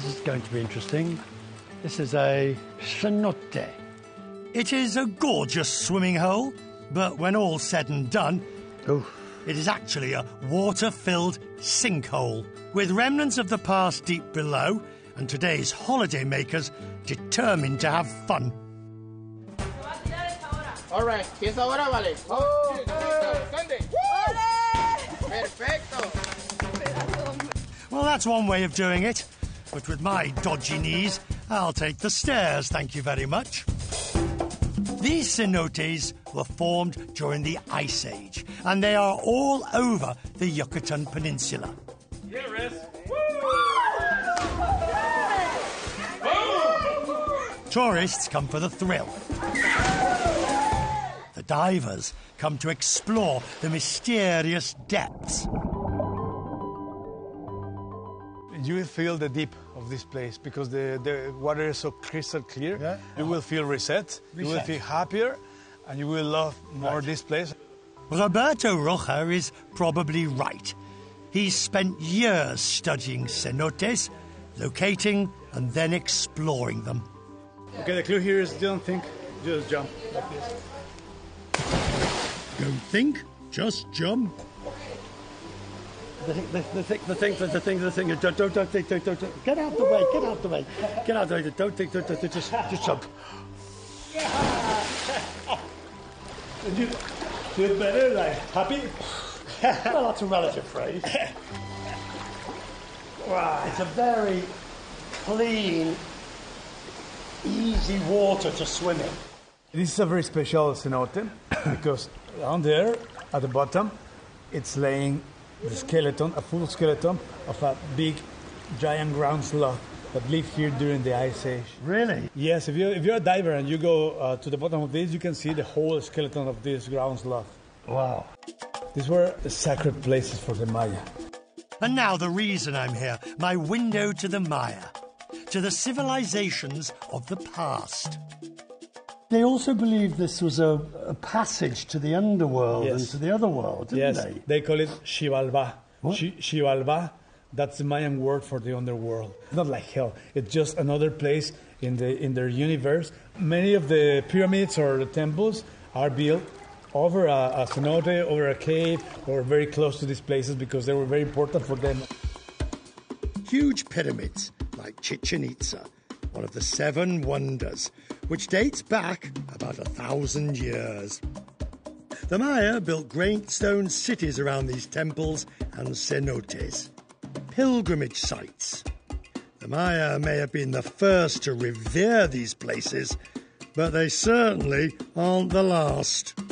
This is going to be interesting. This is a cenote. It is a gorgeous swimming hole, but when all's said and done, it is actually a water-filled sinkhole, with remnants of the past deep below, and today's holiday makers determined to have fun. All right, ¿quién ahora vale? Perfecto. Well, that's one way of doing it, but with my dodgy knees, I'll take the stairs, thank you very much. These cenotes were formed during the Ice Age, and they are all over the Yucatan Peninsula. Yeah, Riz. Tourists come for the thrill. The divers come to explore the mysterious depths. You will feel the deep of this place because the water is so crystal clear. Yeah. You will feel reset, you will feel happier, and you will love more this place. Roberto Rocha is probably right. He's spent years studying cenotes, locating and then exploring them. Okay, the clue here is don't think, just jump like this. Don't think, just jump. The thing. Don't think. Get out the way. Don't think. Just jump. Did you feel better? Like happy? Well, that's a relative phrase. Wow, it's a very clean, easy water to swim in. This is a very special cenote because down there at the bottom, it's laying the skeleton, a full skeleton of a big, giant ground sloth that lived here during the Ice Age. Really? Yes, if you're a diver and you go to the bottom of this, you can see the whole skeleton of this ground sloth. Wow. These were sacred places for the Maya. And now the reason I'm here, my window to the Maya, to the civilizations of the past. They also believed this was a passage to the underworld Yes. and to the other world, didn't Yes, they? they call it Xibalbá. What? Xibalbá, that's the Mayan word for the underworld. It's not like hell. It's just another place in their universe. Many of the pyramids or the temples are built over a cenote, over a cave, or very close to these places because they were very important for them. Huge pyramids like Chichen Itza, one of the 7 wonders, which dates back about 1,000 years. The Maya built great stone cities around these temples and cenotes, pilgrimage sites. The Maya may have been the first to revere these places, but they certainly aren't the last.